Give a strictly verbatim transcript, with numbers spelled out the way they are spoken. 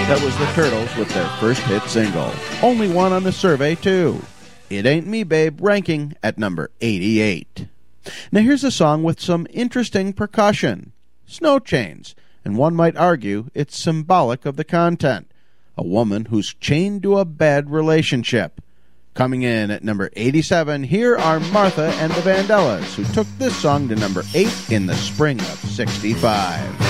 That was the Turtles with their first hit single. Only one on the survey, too. It Ain't Me, Babe, ranking at number eighty-eight. Now here's a song with some interesting percussion. Snow Chains, and one might argue it's symbolic of the content. A woman who's chained to a bad relationship. Coming in at number eighty-seven, here are Martha and the Vandellas, who took this song to number eight in the spring of sixty-five.